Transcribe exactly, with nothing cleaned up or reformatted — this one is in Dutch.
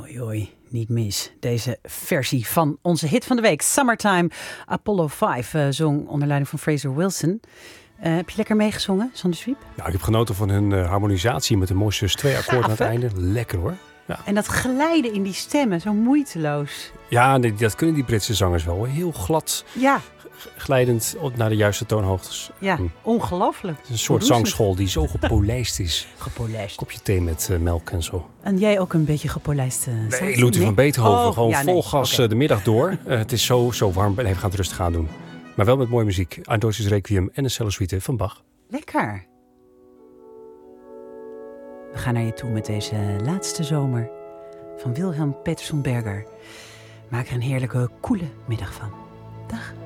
Oei, oei, niet mis. Deze versie van onze hit van de week, Summertime, Apollo vijf, uh, zong onder leiding van Fraser Wilson. Uh, heb je lekker meegezongen, Sander Swiep? Ja, ik heb genoten van hun uh, harmonisatie met een mooi zus twee akkoord aan het einde. Lekker hoor. Ja. En dat glijden in die stemmen, zo moeiteloos. Ja, nee, dat kunnen die Britse zangers wel. Heel glad, ja. glijdend naar de juiste toonhoogtes. Ja, hm. ongelooflijk. Het is een soort zangschool die zo gepolijst is. Gepolijst. Kopje thee met uh, melk en zo. En jij ook een beetje gepolijst? Uh, nee, Ludwig nee? van Beethoven. Oh, gewoon ja, vol nee. gas okay. uh, de middag door. Uh, het is zo, zo warm. Nee, we gaan het rustig aan doen. Maar wel met mooie muziek. Ein Deutsches Requiem en een cellosuite van Bach. Lekker. We gaan naar je toe met deze laatste zomer van Wilhelm Petersson Berger. Maak er een heerlijke, koele middag van. Dag.